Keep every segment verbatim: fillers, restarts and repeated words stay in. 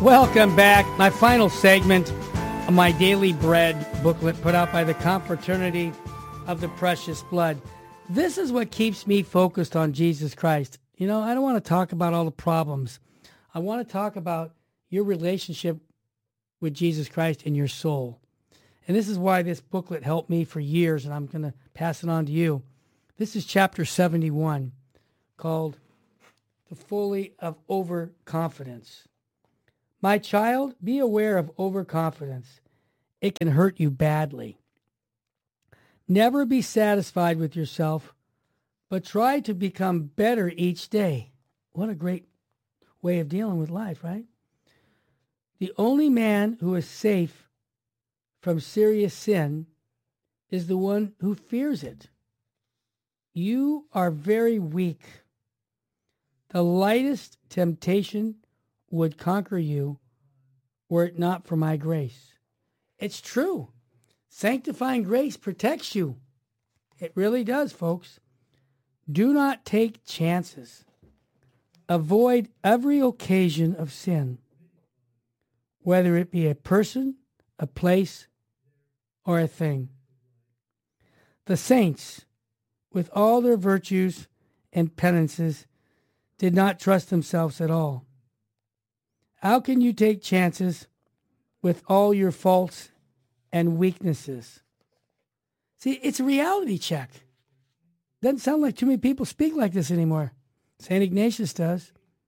Welcome back. My final segment of my Daily Bread booklet put out by the Confraternity of the Precious Blood. This is what keeps me focused on Jesus Christ. You know, I don't want to talk about all the problems. I want to talk about your relationship with Jesus Christ in your soul. And this is why this booklet helped me for years, and I'm going to pass it on to you. This is chapter seventy-one, called The Folly of Overconfidence. My child, be aware of overconfidence. It can hurt you badly. Never be satisfied with yourself, but try to become better each day. What a great way of dealing with life, right? The only man who is safe from serious sin is the one who fears it. You are very weak. The lightest temptation would conquer you were it not for my grace. It's true. Sanctifying grace protects you. It really does, folks. Do not take chances. Avoid every occasion of sin, whether it be a person, a place, or a thing. The saints, with all their virtues and penances, did not trust themselves at all. How can you take chances with all your faults and weaknesses? See, it's a reality check. Doesn't sound like too many people speak like this anymore. Saint Ignatius does.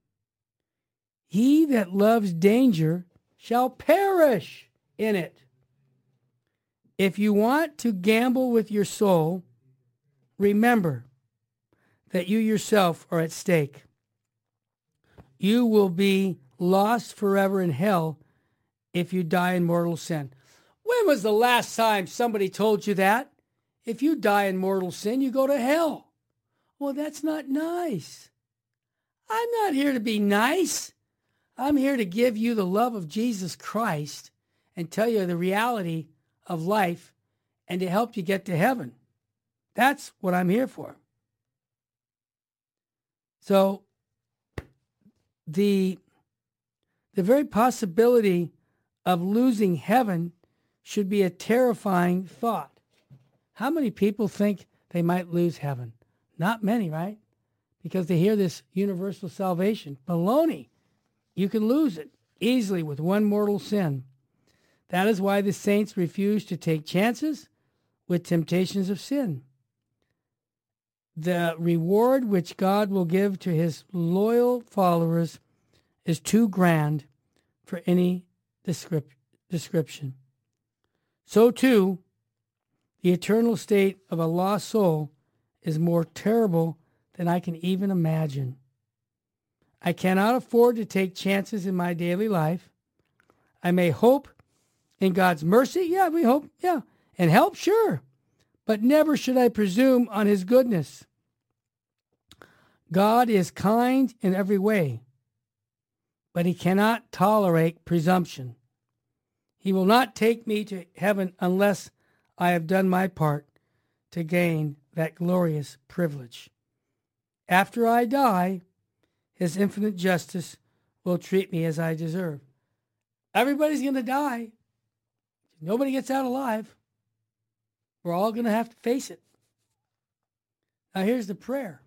He that loves danger shall perish in it. If you want to gamble with your soul, remember that you yourself are at stake. You will be lost forever in hell if you die in mortal sin. When was the last time somebody told you that? If you die in mortal sin, you go to hell. Well, that's not nice. I'm not here to be nice. I'm here to give you the love of Jesus Christ and tell you the reality of life and to help you get to heaven. That's what I'm here for. So the, the very possibility of losing heaven should be a terrifying thought. How many people think they might lose heaven? Not many, right? Because they hear this universal salvation. Baloney. You can lose it easily with one mortal sin. That is why the saints refuse to take chances with temptations of sin. The reward which God will give to his loyal followers is too grand for any descrip- description. So too, the eternal state of a lost soul is more terrible than I can even imagine. I cannot afford to take chances in my daily life. I may hope in God's mercy. Yeah, we hope. Yeah. And help, sure. But never should I presume on his goodness. God is kind in every way, but he cannot tolerate presumption. He will not take me to heaven unless I have done my part to gain that glorious privilege. After I die, his infinite justice will treat me as I deserve. Everybody's going to die. Nobody gets out alive. We're all going to have to face it. Now here's the prayer.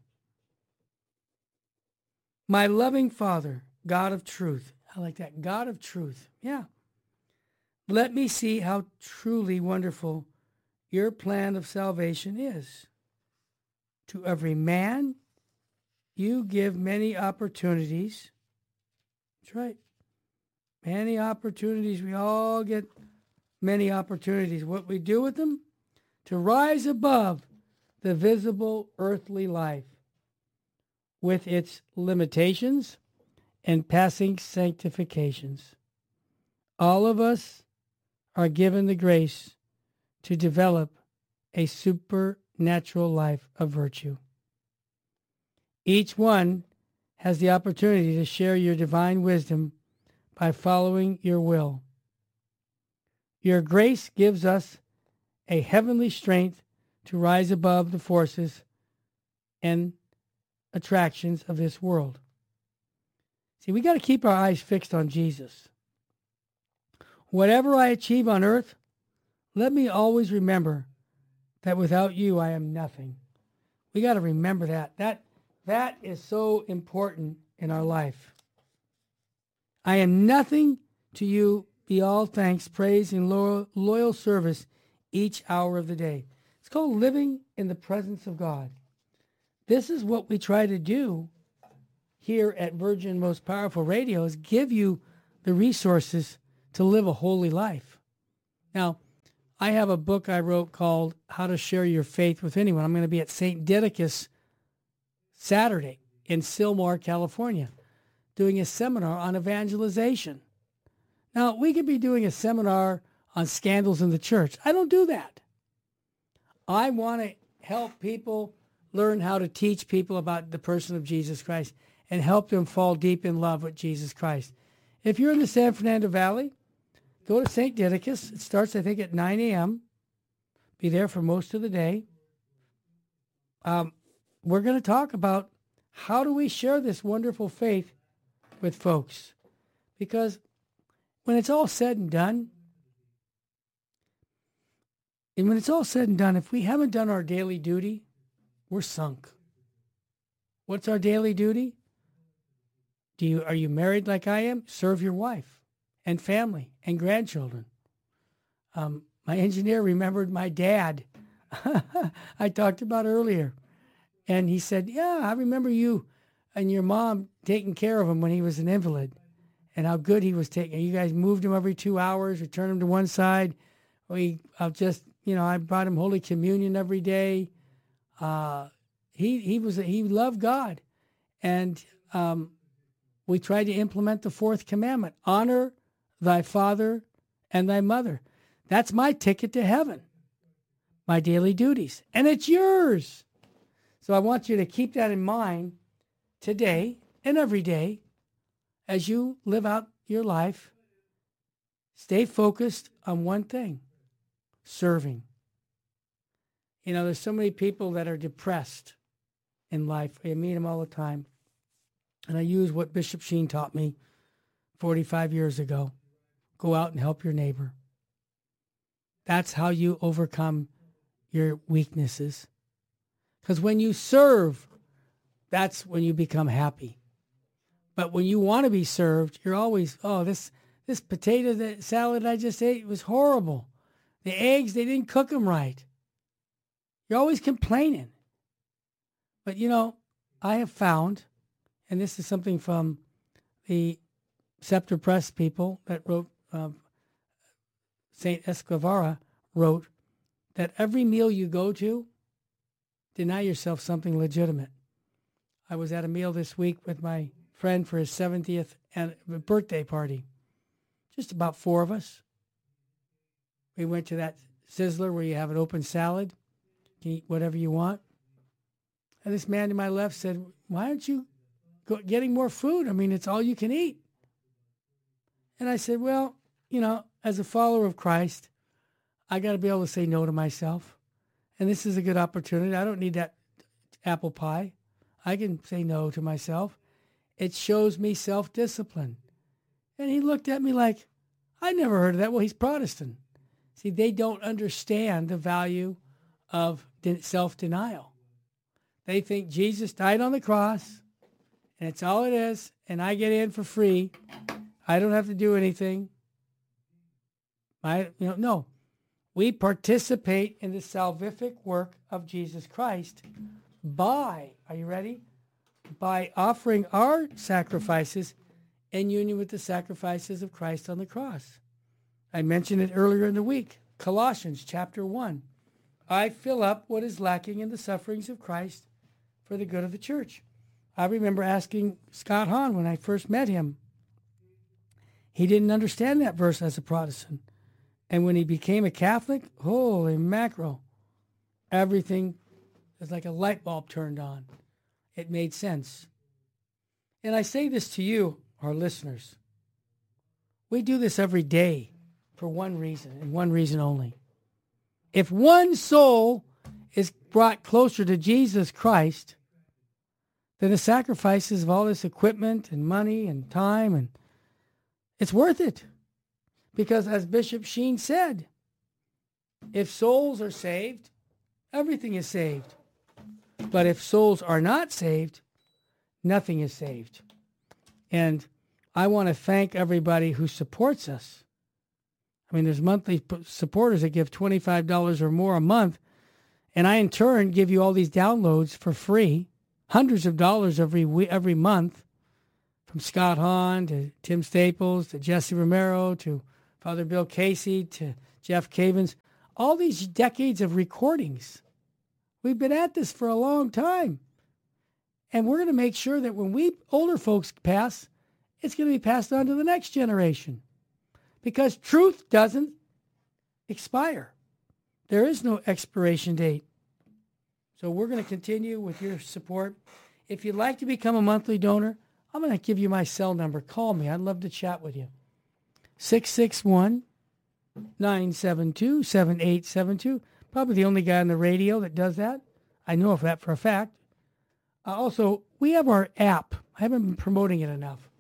My loving Father, God of truth. I like that. God of truth. Yeah. Let me see how truly wonderful your plan of salvation is. To every man, you give many opportunities. That's right. Many opportunities. We all get many opportunities. What we do with them? To rise above the visible earthly life with its limitations and passing sanctifications. All of us are given the grace to develop a supernatural life of virtue. Each one has the opportunity to share your divine wisdom by following your will. Your grace gives us a heavenly strength to rise above the forces and attractions of this world. See, we got to keep our eyes fixed on Jesus. Whatever I achieve on earth, let me always remember that without you, I am nothing. We got to remember that. That that is so important in our life. I am nothing to you. Be all thanks, praise, and loyal, loyal service each hour of the day. It's called living in the presence of God. This is what we try to do here at Virgin Most Powerful Radio, is give you the resources to live a holy life. Now, I have a book I wrote called How to Share Your Faith with Anyone. I'm going to be at Saint Didacus Saturday in Sylmar, California, doing a seminar on evangelization. Now, we could be doing a seminar on scandals in the church. I don't do that. I want to help people learn how to teach people about the person of Jesus Christ and help them fall deep in love with Jesus Christ. If you're in the San Fernando Valley, go to Saint Didacus. It starts, I think, at nine a.m. Be there for most of the day. Um, we're going to talk about how do we share this wonderful faith with folks. Because when it's all said and done, and when it's all said and done, if we haven't done our daily duty, we're sunk. What's our daily duty? Do you are you married like I am? Serve your wife and family and grandchildren. Um, my engineer remembered my dad I talked about earlier. And he said, yeah, I remember you and your mom taking care of him when he was an invalid and how good he was taking. You guys moved him every two hours, returned him to one side. We uh, just, you know, I brought him Holy Communion every day. Uh, he he was he loved God. And um, we tried to implement the fourth commandment, honor thy father and thy mother. That's my ticket to heaven, my daily duties. And it's yours. So I want you to keep that in mind today and every day as you live out your life. Stay focused on one thing, serving. You know, there's so many people that are depressed in life. I meet them all the time. And I use what Bishop Sheen taught me forty-five years ago. Go out and help your neighbor. That's how you overcome your weaknesses. Because when you serve, that's when you become happy. But when you want to be served, you're always, oh, this this potato that salad I just ate was horrible. The eggs, they didn't cook them right. You're always complaining. But, you know, I have found, and this is something from the Scepter Press people that wrote, uh, Saint Escrivara wrote, that every meal you go to, deny yourself something legitimate. I was at a meal this week with my friend for his seventieth birthday party. Just about four of us. We went to that Sizzler where you have an open salad. You can eat whatever you want. And this man to my left said, why aren't you go getting more food? I mean, it's all you can eat. And I said, well, you know, as a follower of Christ, I got to be able to say no to myself. And this is a good opportunity. I don't need that apple pie. I can say no to myself. It shows me self-discipline. And he looked at me like, I never heard of that. Well, he's Protestant. See, they don't understand the value of self-denial. They think Jesus died on the cross, and it's all it is, and I get in for free. I don't have to do anything. I, you know, no. We participate in the salvific work of Jesus Christ by, are you ready? By offering our sacrifices in union with the sacrifices of Christ on the cross. I mentioned it earlier in the week. Colossians chapter one. I fill up what is lacking in the sufferings of Christ for the good of the church. I remember asking Scott Hahn when I first met him. He didn't understand that verse as a Protestant. And when he became a Catholic, holy mackerel, everything was like a light bulb turned on. It made sense. And I say this to you, our listeners. We do this every day for one reason, and one reason only. If one soul is brought closer to Jesus Christ, then the sacrifices of all this equipment and money and time, and it's worth it. Because as Bishop Sheen said, if souls are saved, everything is saved. But if souls are not saved, nothing is saved. And I want to thank everybody who supports us. I mean, there's monthly supporters that give twenty-five dollars or more a month. And I, in turn, give you all these downloads for free, hundreds of dollars every week, every month, from Scott Hahn to Tim Staples to Jesse Romero to Father Bill Casey to Jeff Cavins. All these decades of recordings. We've been at this for a long time. And we're going to make sure that when we older folks pass, it's going to be passed on to the next generation. Because truth doesn't expire. There is no expiration date. So we're going to continue with your support. If you'd like to become a monthly donor, I'm going to give you my cell number. Call me. I'd love to chat with you. six six one, nine seven two, seven eight seven two. Probably the only guy on the radio that does that. I know of that for a fact. Uh, also, we have our app. I haven't been promoting it enough.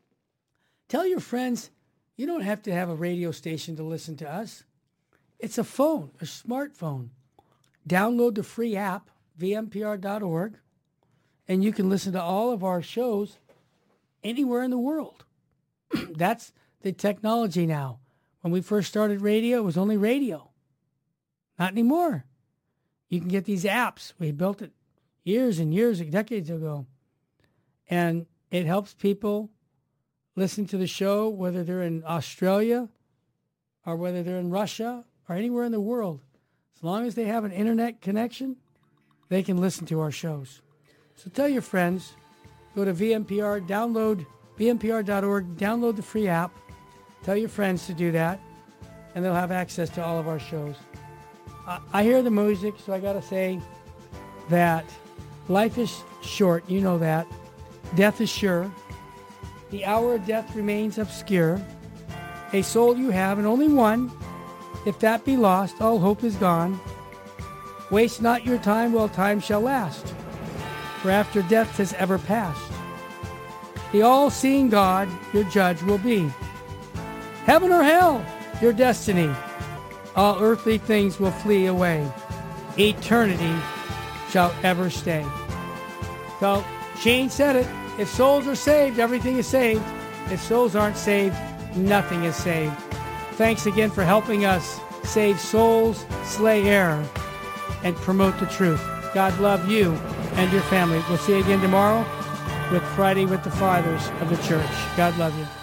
Tell your friends you don't have to have a radio station to listen to us. It's a phone, a smartphone. Download the free app, v m p r dot org, and you can listen to all of our shows anywhere in the world. That's the technology now. When we first started radio, it was only radio. Not anymore. You can get these apps. We built it years and years, decades ago. And it helps people listen to the show, whether they're in Australia or whether they're in Russia or anywhere in the world. As long as they have an internet connection, they can listen to our shows. So tell your friends, go to V M P R, download v m p r dot org, download the free app. Tell your friends to do that, and they'll have access to all of our shows. I, I hear the music, so I got to say that life is short. You know that. Death is sure. The hour of death remains obscure. A soul you have, and only one. If that be lost, all hope is gone. Waste not your time while time shall last, for after death has ever passed, the all-seeing God your judge will be. Heaven or hell, your destiny. All earthly things will flee away. Eternity shall ever stay. So, Shane said it. If souls are saved, everything is saved. If souls aren't saved, nothing is saved. Thanks again for helping us save souls, slay error, and promote the truth. God love you and your family. We'll see you again tomorrow with Friday with the Fathers of the Church. God love you.